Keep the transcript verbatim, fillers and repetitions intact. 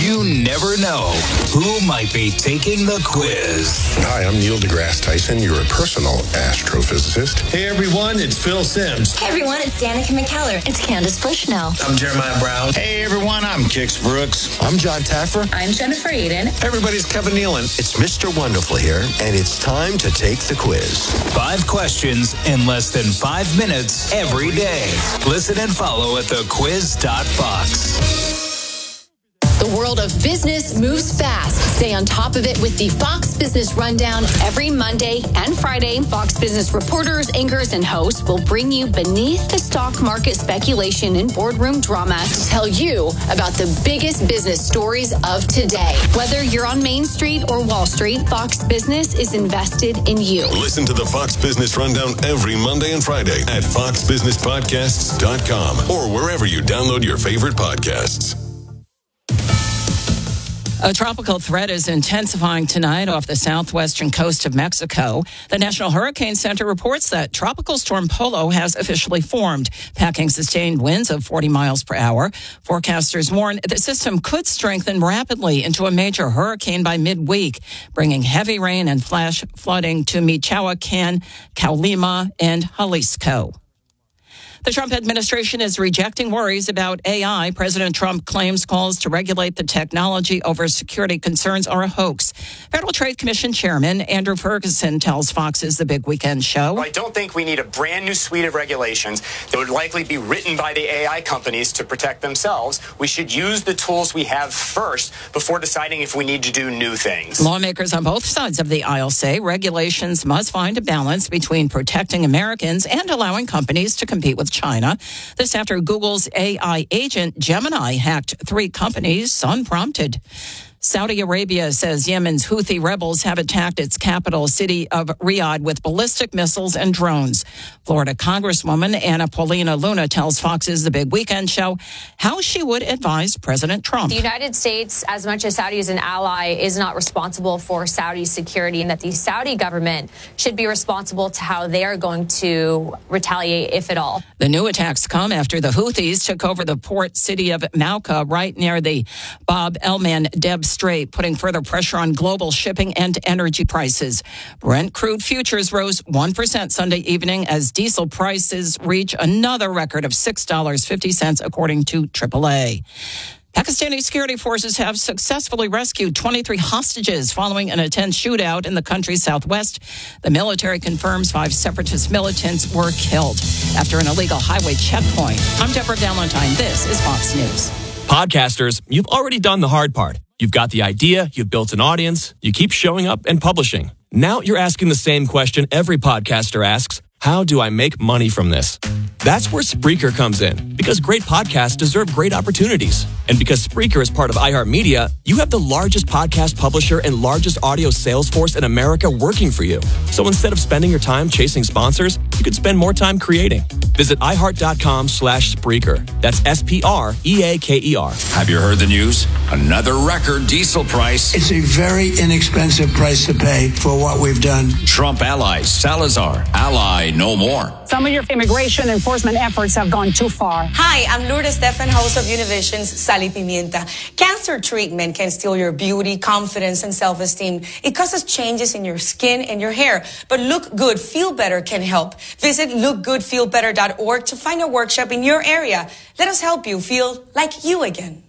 You never know who might be taking the quiz. Hi, I'm Neil deGrasse Tyson, your personal astrophysicist. Hey everyone, it's Phil Simms. Hey everyone, it's Danica McKellar. It's Candace Bushnell. I'm Jeremiah Brown. Hey everyone, I'm Kix Brooks. I'm John Taffer. I'm Jennifer Aiden. Everybody's Kevin Nealon. It's Mister Wonderful here, and it's time to take the quiz. Five questions in less than five minutes every day. Listen and follow at the quiz dot fox. The world of business moves fast. Stay on top of it with the Fox Business Rundown every Monday and Friday. Fox Business reporters, anchors, and hosts will bring you beneath the stock market speculation and boardroom drama to tell you about the biggest business stories of today. Whether you're on Main Street or Wall Street, Fox Business is invested in you. Listen to the Fox Business Rundown every Monday and Friday at fox business podcasts dot com or wherever you download your favorite podcasts. A tropical threat is intensifying tonight off the southwestern coast of Mexico. The National Hurricane Center reports that Tropical Storm Polo has officially formed, packing sustained winds of forty miles per hour. Forecasters warn the system could strengthen rapidly into a major hurricane by midweek, bringing heavy rain and flash flooding to Michoacan, Colima, and Jalisco. The Trump administration is rejecting worries about A I. President Trump claims calls to regulate the technology over security concerns are a hoax. Federal Trade Commission Chairman Andrew Ferguson tells Fox's The Big Weekend Show. I don't think we need a brand new suite of regulations that would likely be written by the A I companies to protect themselves. We should use the tools we have first before deciding if we need to do new things. Lawmakers on both sides of the aisle say regulations must find a balance between protecting Americans and allowing companies to compete with China. This after Google's A I agent Gemini hacked three companies unprompted. Saudi Arabia says Yemen's Houthi rebels have attacked its capital city of Riyadh with ballistic missiles and drones. Florida Congresswoman Anna Paulina Luna tells Fox's The Big Weekend Show how she would advise President Trump. The United States, as much as Saudi is an ally, is not responsible for Saudi's security, and that the Saudi government should be responsible to how they are going to retaliate, if at all. The new attacks come after the Houthis took over the port city of Mauka right near the Bab el-Mandeb Strait, putting further pressure on global shipping and energy prices. Brent crude futures rose one percent Sunday evening as diesel prices reach another record of six dollars and fifty cents, according to triple A. Pakistani security forces have successfully rescued twenty-three hostages following an intense shootout in the country's southwest. The military confirms five separatist militants were killed after an illegal highway checkpoint. I'm Deborah Valentine. This is Fox News. Podcasters, you've already done the hard part. You've got the idea, you've built an audience, you keep showing up and publishing. Now you're asking the same question every podcaster asks: how do I make money from this? That's where Spreaker comes in, because great podcasts deserve great opportunities. And because Spreaker is part of iHeartMedia, you have the largest podcast publisher and largest audio sales force in America working for you. So instead of spending your time chasing sponsors, you could spend more time creating. Visit iHeart.com slash Spreaker. That's S P R E A K E R. Have you heard the news? Another record diesel price. It's a very inexpensive price to pay for what we've done. Trump allies, Salazar, ally no more. Some of your immigration enforcement efforts have gone too far. Hi, I'm Lourdes Stefan, host of Univision's Sal y Pimienta. Cancer treatment can steal your beauty, confidence, and self-esteem. It causes changes in your skin and your hair. But Look Good, Feel Better can help. Visit look good feel better dot org to find a workshop in your area. Let us help you feel like you again.